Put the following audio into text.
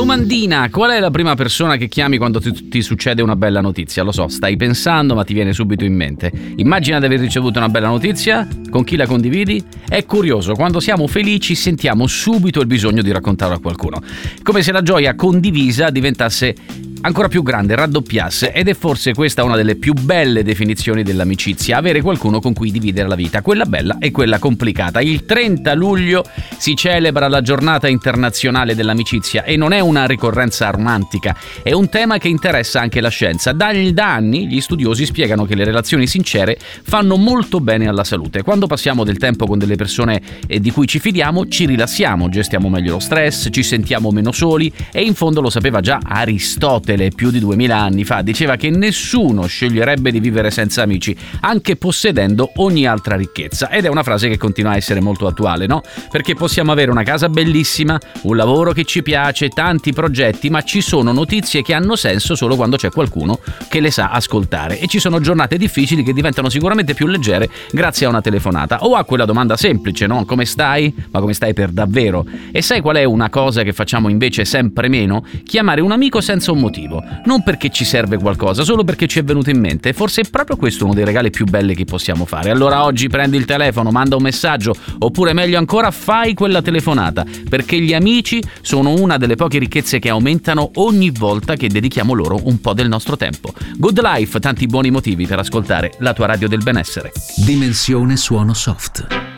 Domandina, qual è la prima persona che chiami quando ti succede una bella notizia? Lo so, stai pensando, ma ti viene subito in mente. Immagina di aver ricevuto una bella notizia, con chi la condividi? È curioso, quando siamo felici sentiamo subito il bisogno di raccontarlo a qualcuno. Come se la gioia condivisa diventasse ancora più grande, raddoppiasse, ed è forse questa una delle più belle definizioni dell'amicizia, avere qualcuno con cui dividere la vita, quella bella e quella complicata. Il 30 luglio si celebra la giornata internazionale dell'amicizia e non è una ricorrenza romantica, è un tema che interessa anche la scienza. Da anni gli studiosi spiegano che le relazioni sincere fanno molto bene alla salute. Quando passiamo del tempo con delle persone di cui ci fidiamo, ci rilassiamo, gestiamo meglio lo stress, ci sentiamo meno soli, e in fondo lo sapeva già Aristotele più di 2000 anni fa, diceva che nessuno sceglierebbe di vivere senza amici, anche possedendo ogni altra ricchezza. Ed è una frase che continua a essere molto attuale, no? Perché possiamo avere una casa bellissima, un lavoro che ci piace, tanti progetti, ma ci sono notizie che hanno senso solo quando c'è qualcuno che le sa ascoltare, e ci sono giornate difficili che diventano sicuramente più leggere grazie a una telefonata o a quella domanda semplice, no? Come stai? Ma come stai per davvero? E sai qual è una cosa che facciamo invece sempre meno? Chiamare un amico senza un motivo. Non perché ci serve qualcosa, solo perché ci è venuto in mente. Forse è proprio questo uno dei regali più belli che possiamo fare. Allora oggi prendi il telefono, manda un messaggio, oppure meglio ancora fai quella telefonata, perché gli amici sono una delle poche ricchezze che aumentano ogni volta che dedichiamo loro un po' del nostro tempo. Good Life, tanti buoni motivi per ascoltare la tua radio del benessere. Dimensione suono soft.